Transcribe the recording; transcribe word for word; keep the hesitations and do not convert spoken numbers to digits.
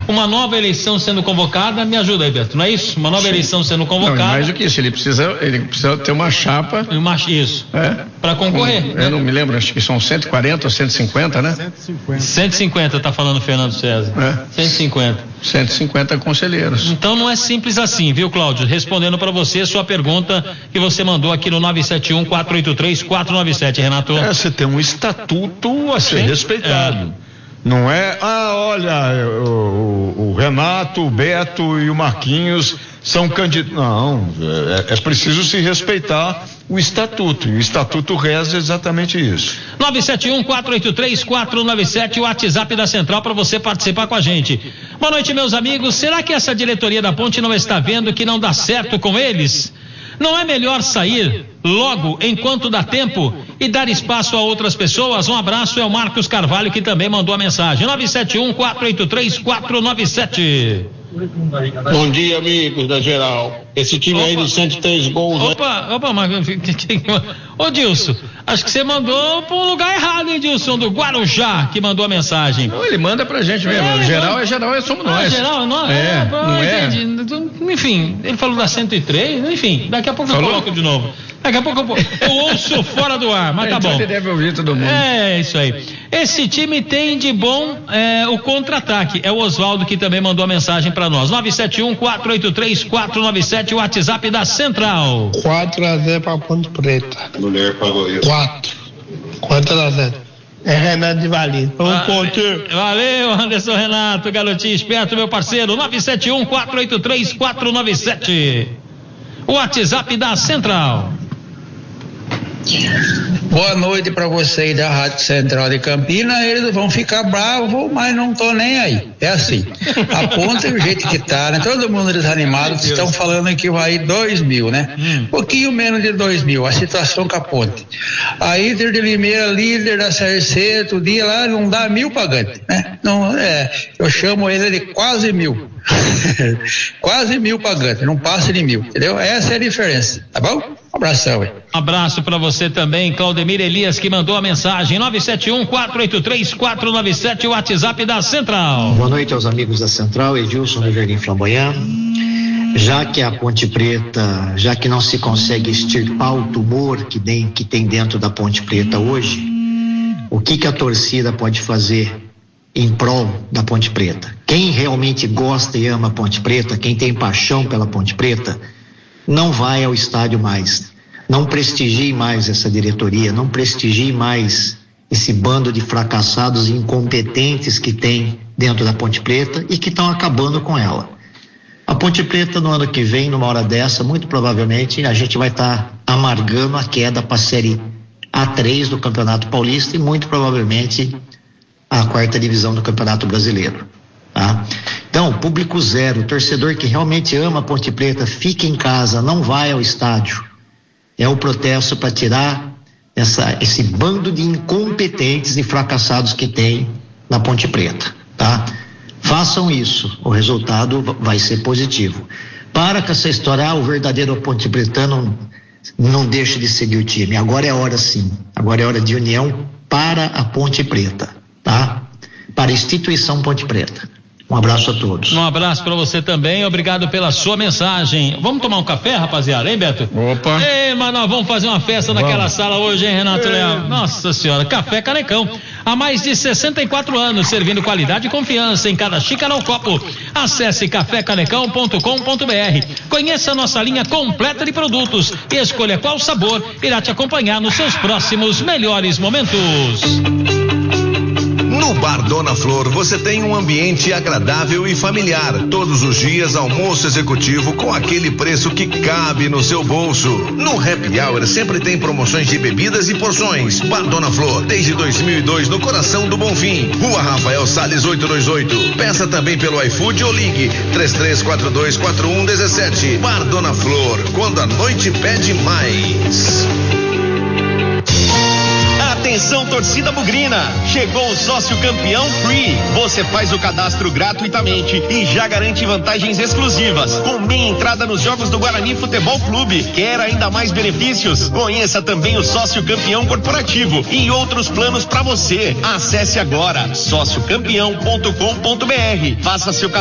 uma nova eleição sendo convocada, me ajuda aí, Beto, não é isso? Uma nova Sim. eleição sendo convocada. Não, mais do que isso, ele precisa, ele precisa ter uma chapa. Uma, isso, é, para concorrer. Um, né? Eu não me lembro, acho que são cento e quarenta ou cento e cinquenta, né? cento e cinquenta. cento e cinquenta, tá falando o Fernando César. É. cento e cinquenta. cento e cinquenta conselheiros. Então não é simples assim, viu, Cláudio? Respondendo para você, sua pergunta que você mandou aqui no nove sete um, quatro oito três, quatro nove sete, Renato. É, você tem um estatuto a ser Sim. respeitado. É. Não é, ah, olha, o, o Renato, o Beto e o Marquinhos são candidatos. Não, é, é preciso se respeitar o estatuto. E o estatuto reza exatamente isso. nove sete um, quatro oito três, quatro nove sete, o WhatsApp da Central para você participar com a gente. Boa noite, meus amigos. Será que essa diretoria da Ponte não está vendo que não dá certo com eles? Não é melhor sair logo enquanto dá tempo e dar espaço a outras pessoas? Um abraço, é o Marcos Carvalho que também mandou a mensagem. nove sete um, quatro oito três, quatro nove sete. Bom dia, amigos da Geral. Esse time opa. aí de cento e três gols. Opa, né? opa, mas. Ô Dilson, acho que você mandou para um lugar errado, hein, Dilson, do Guarujá, que mandou a mensagem. Não, ele manda pra gente mesmo. É, geral é geral, é somos nós. Ah, geral, nós. É, é, não é. Entendi. Enfim, ele falou da cento e três, enfim, daqui a pouco eu falou? coloco de novo. Daqui a pouco eu, eu ouço fora do ar, mas tá bom. Você deve ouvir todo mundo. É, isso aí. Esse time tem de bom é, o contra-ataque. É o Oswaldo que também mandou a mensagem pra nós. nove sete um, quatro oito três, quatro nove sete, o WhatsApp da Central. quatro a zero pra Ponte Preta. Mulher favorita. quatro. quatro a zero. É Renato de Valinho. Um ponto. Valeu, Anderson Renato, garotinho esperto, meu parceiro. nove sete um, quatro oito três, quatro nove sete. O WhatsApp da Central. Boa noite para vocês da Rádio Central de Campinas. Eles vão ficar bravos, mas não tô nem aí. É assim. A Ponte é o jeito que tá, né? Todo mundo desanimado. Estão falando que vai dois mil, né? Um pouquinho menos de dois mil. A situação com a Ponte. A Inter de Limeira, líder da Série C, todo dia lá não dá mil pagantes, né? Não, é, eu chamo ele de quase mil. Quase mil pagantes, não passa de mil, entendeu? Essa é a diferença, tá bom? Um abração, hein? Um abraço pra você também, Claudemir Elias, que mandou a mensagem. Nove sete um, quatro oito três, quatro nove sete, o WhatsApp da Central. Boa noite aos amigos da Central, Edilson do Jardim Flamboyant. Já que a Ponte Preta, já que não se consegue extirpar o tumor que tem, que tem dentro da Ponte Preta hoje, o que que a torcida pode fazer em prol da Ponte Preta? Quem realmente gosta e ama a Ponte Preta, quem tem paixão pela Ponte Preta, não vai ao estádio mais, não prestigie mais essa diretoria, não prestigie mais esse bando de fracassados e incompetentes que tem dentro da Ponte Preta e que estão acabando com ela. A Ponte Preta no ano que vem, numa hora dessa, muito provavelmente a gente vai estar tá amargando a queda para a Série A três do Campeonato Paulista e muito provavelmente a quarta divisão do Campeonato Brasileiro, tá? Então, público zero, torcedor que realmente ama a Ponte Preta, fica em casa, não vai ao estádio. É o protesto para tirar essa, esse bando de incompetentes e fracassados que tem na Ponte Preta, tá? Façam isso, o resultado vai ser positivo. Para com essa história, ah, o verdadeiro Ponte Pretano não, não deixa de seguir o time. Agora é hora sim, agora é hora de união para a Ponte Preta, tá? Para a instituição Ponte Preta. Um abraço a todos. Um abraço para você também, obrigado pela sua mensagem. Vamos tomar um café, rapaziada, hein, Beto? Opa. Ei, mas nós vamos fazer uma festa vamos. naquela sala hoje, hein, Renato Ei. Leão? Nossa senhora, Café Canecão. Há mais de sessenta e quatro anos, servindo qualidade e confiança em cada xícara ou copo. Acesse café canecão ponto com ponto br. Conheça a nossa linha completa de produtos e escolha qual sabor irá te acompanhar nos seus próximos melhores momentos. No Bar Dona Flor você tem um ambiente agradável e familiar. Todos os dias almoço executivo com aquele preço que cabe no seu bolso. No Happy Hour sempre tem promoções de bebidas e porções. Bar Dona Flor, desde dois mil e dois no coração do Bonfim. Rua Rafael Salles oitocentos e vinte e oito. Peça também pelo iFood ou ligue três três quatro dois quatro um um sete. Bar Dona Flor, quando a noite pede mais. Atenção, torcida bugrina, chegou o sócio campeão Free. Você faz o cadastro gratuitamente e já garante vantagens exclusivas, com meia entrada nos jogos do Guarani Futebol Clube. Quer ainda mais benefícios? Conheça também o sócio campeão corporativo e outros planos para você. Acesse agora sócio campeão ponto com ponto br. Faça seu cadastro.